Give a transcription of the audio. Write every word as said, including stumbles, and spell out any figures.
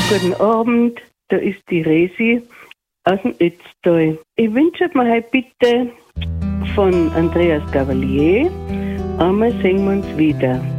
Guten Abend, da ist die Resi aus dem Ötztal. Ich wünsche mir heute bitte von Andreas Gavalier, einmal singen wir uns wieder.